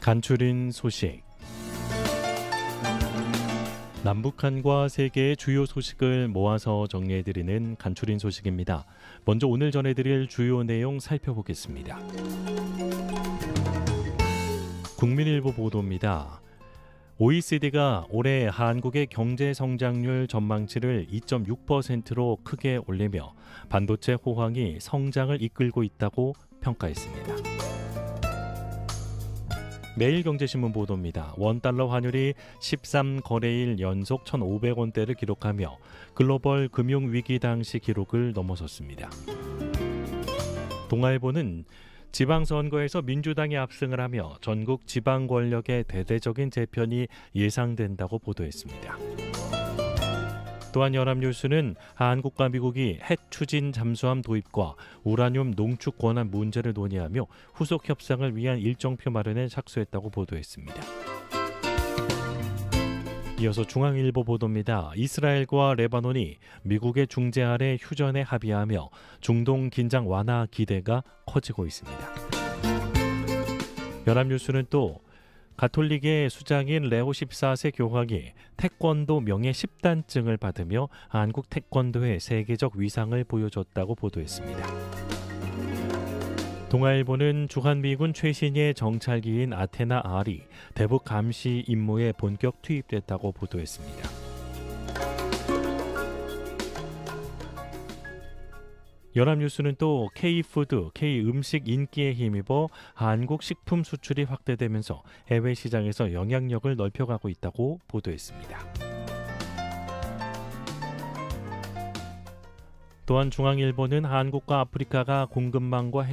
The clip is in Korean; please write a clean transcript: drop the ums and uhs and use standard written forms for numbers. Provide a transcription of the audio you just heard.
간추린 소식. 남북한과 세계의 주요 소식을 모아서 정리해드리는 간추린 소식입니다. 먼저 오늘 전해드릴 주요 내용 살펴보겠습니다. 국민일보 보도입니다. OECD가 올해 한국의 경제 성장률 전망치를 2.6%로 크게 올리며 반도체 호황이 성장을 이끌고 있다고 평가했습니다. 매일경제신문 보도입니다. 원달러 환율이 13거래일 연속 1,500원대를 기록하며 글로벌 금융위기 당시 기록을 넘어섰습니다. 동아일보는 지방선거에서 민주당이 압승을 하며 전국 지방 권력의 대대적인 재편이 예상된다고 보도했습니다. 또한 연합뉴스는 한국과 미국이 핵 추진 잠수함 도입과 우라늄 농축 권한 문제를 논의하며 후속 협상을 위한 일정표 마련에 착수했다고 보도했습니다. 이어서 중앙일보 보도입니다. 이스라엘과 레바논이 미국의 중재 아래 휴전에 합의하며 중동 긴장 완화 기대가 커지고 있습니다. 연합뉴스는 또 가톨릭의 수장인 레오 14세 교황이 태권도 명예 10단증을 받으며 한국 태권도의 세계적 위상을 보여줬다고 보도했습니다. 동아일보는 주한미군 최신의 정찰기인 아테나 R이 대북 감시 임무에 본격 투입됐다고 보도했습니다. 연합뉴스는 또 K푸드, K음식 인기에 힘입어 한국 식품 수출이 확대되면서 해외 시장에서 영향력을 넓혀가고 있다고 보도했습니다. 또한 중앙일보는 한국과 아프리카가 공급망과